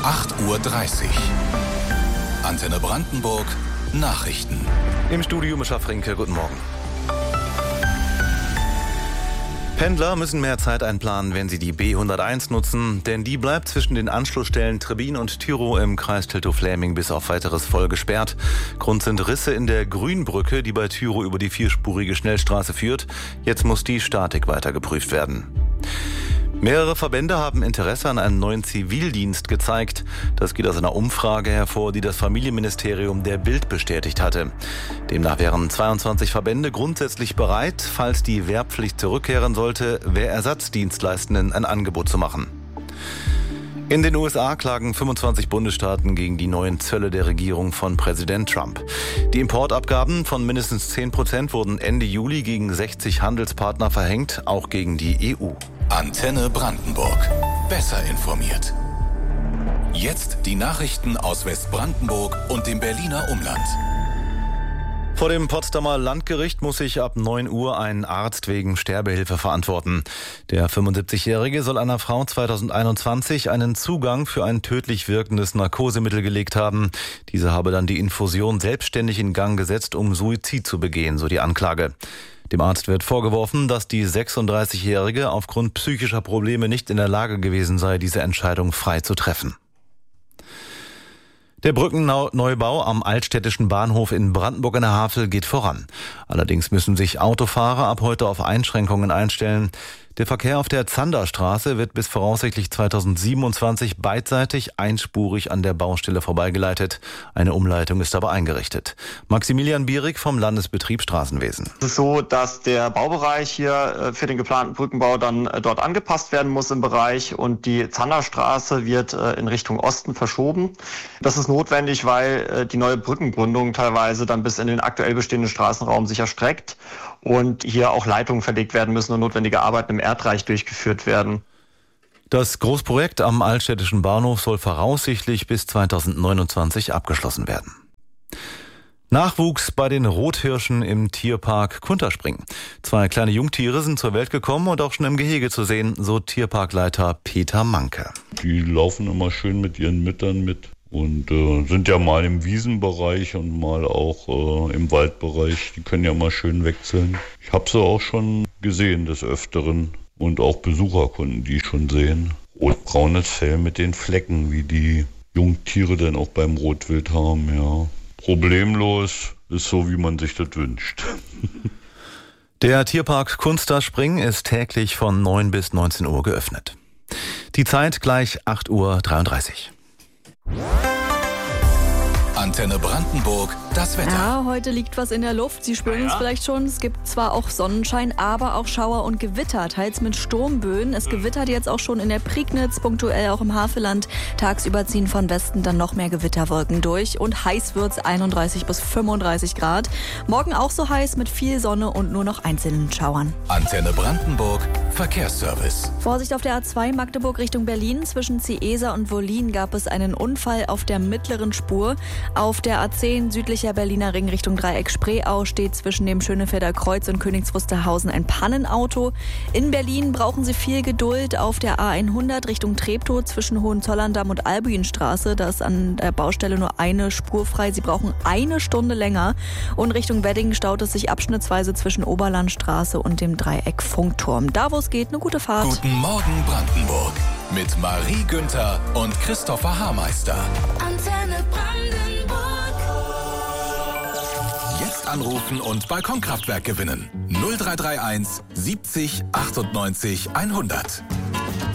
8:30 Uhr. Antenne Brandenburg Nachrichten. Im Studio Mischa Frinke, guten Morgen. Pendler müssen mehr Zeit einplanen, wenn sie die B101 nutzen, denn die bleibt zwischen den Anschlussstellen Trebbin und Tyrow im Kreis Teltow-Fläming bis auf weiteres voll gesperrt. Grund sind Risse in der Grünbrücke, die bei Tyrow über die vierspurige Schnellstraße führt. Jetzt muss die Statik weiter geprüft werden. Mehrere Verbände haben Interesse an einem neuen Zivildienst gezeigt. Das geht aus einer Umfrage hervor, die das Familienministerium der Bild bestätigt hatte. Demnach wären 22 Verbände grundsätzlich bereit, falls die Wehrpflicht zurückkehren sollte, Wehrersatzdienstleistenden ein Angebot zu machen. In den USA klagen 25 Bundesstaaten gegen die neuen Zölle der Regierung von Präsident Trump. Die Importabgaben von mindestens 10% wurden Ende Juli gegen 60 Handelspartner verhängt, auch gegen die EU. Antenne Brandenburg. Besser informiert. Jetzt die Nachrichten aus Westbrandenburg und dem Berliner Umland. Vor dem Potsdamer Landgericht muss sich ab 9 Uhr ein Arzt wegen Sterbehilfe verantworten. Der 75-Jährige soll einer Frau 2021 einen Zugang für ein tödlich wirkendes Narkosemittel gelegt haben. Diese habe dann die Infusion selbstständig in Gang gesetzt, um Suizid zu begehen, so die Anklage. Dem Arzt wird vorgeworfen, dass die 36-Jährige aufgrund psychischer Probleme nicht in der Lage gewesen sei, diese Entscheidung frei zu treffen. Der Brückenneubau am Altstädtischen Bahnhof in Brandenburg an der Havel geht voran. Allerdings müssen sich Autofahrer ab heute auf Einschränkungen einstellen. Der Verkehr auf der Zanderstraße wird bis voraussichtlich 2027 beidseitig einspurig an der Baustelle vorbeigeleitet. Eine Umleitung ist aber eingerichtet. Maximilian Bierig vom Landesbetrieb Straßenwesen. Es ist so, dass der Baubereich hier für den geplanten Brückenbau dann dort angepasst werden muss im Bereich und die Zanderstraße wird in Richtung Osten verschoben. Das ist notwendig, weil die neue Brückengründung teilweise dann bis in den aktuell bestehenden Straßenraum sich erstreckt und hier auch Leitungen verlegt werden müssen und notwendige Arbeiten im Erdreich durchgeführt werden. Das Großprojekt am Altstädtischen Bahnhof soll voraussichtlich bis 2029 abgeschlossen werden. Nachwuchs bei den Rothirschen im Tierpark Kunterspring. 2 kleine Jungtiere sind zur Welt gekommen und auch schon im Gehege zu sehen, so Tierparkleiter Peter Manke. Die laufen immer schön mit ihren Müttern mit. Und sind ja mal im Wiesenbereich und mal auch im Waldbereich. Die können ja mal schön wechseln. Ich habe sie auch schon gesehen des Öfteren und auch Besucher konnten die schon sehen. Rotbraunes Fell mit den Flecken, wie die Jungtiere dann auch beim Rotwild haben. Ja, problemlos, ist so, wie man sich das wünscht. Der Tierpark Kunterspring ist täglich von 9 bis 19 Uhr geöffnet. Die Zeit gleich 8:33 Uhr. Antenne Brandenburg, das Wetter. Ja, heute liegt was in der Luft. Sie spüren es vielleicht schon. Es gibt zwar auch Sonnenschein, aber auch Schauer und Gewitter, teils mit Sturmböen. Es gewittert jetzt auch schon in der Prignitz, punktuell auch im Havelland. Tagsüber ziehen von Westen dann noch mehr Gewitterwolken durch und heiß wird's, 31 bis 35 Grad. Morgen auch so heiß mit viel Sonne und nur noch einzelnen Schauern. Antenne Brandenburg, Verkehrsservice. Vorsicht auf der A2 Magdeburg Richtung Berlin. Zwischen Ciesa und Wollin gab es einen Unfall auf der mittleren Spur. Auf der A10 südlicher Berliner Ring Richtung Dreieck Spreeau steht zwischen dem Schönefelder Kreuz und Königs Wusterhausen ein Pannenauto. In Berlin brauchen Sie viel Geduld auf der A100 Richtung Treptow zwischen Hohenzollern-Damm und Albuinstraße. Da ist an der Baustelle nur eine Spur frei. Sie brauchen 1 Stunde länger. Und Richtung Wedding staut es sich abschnittsweise zwischen Oberlandstraße und dem Dreieck Funkturm. Da, wo es geht, eine gute Fahrt. Guten Morgen Brandenburg mit Marie Günther und Christopher Haarmeister. Antenne Brandenburg. Jetzt anrufen und Balkonkraftwerk gewinnen. 0331 70 98 100.